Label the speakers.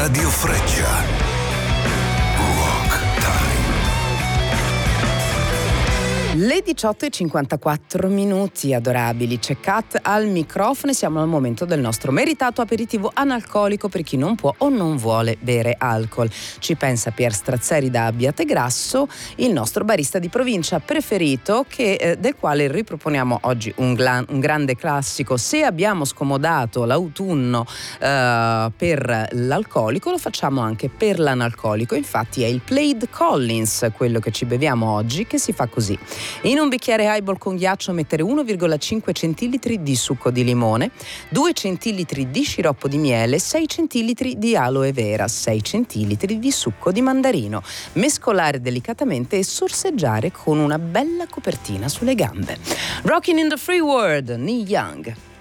Speaker 1: Radio Freccia. Rock Time.
Speaker 2: Le 18:54, adorabili. C'è Kat al microfono e siamo al momento del nostro meritato aperitivo analcolico per chi non può o non vuole bere alcol. Ci pensa Pier Strazzeri da Abbiategrasso, il nostro barista di provincia preferito, del quale riproponiamo oggi un grande classico. Se abbiamo scomodato l'autunno per l'alcolico, lo facciamo anche per l'analcolico. Infatti è il Plaid Collins quello che ci beviamo oggi, che si fa così: in un bicchiere highball con ghiaccio mettere 1,5 centilitri di succo di limone, 2 centilitri di sciroppo di miele, 6 centilitri di aloe vera, 6 centilitri di succo di mandarino. Mescolare delicatamente e sorseggiare con una bella copertina sulle gambe. Rockin' in the Free World, Neil Young.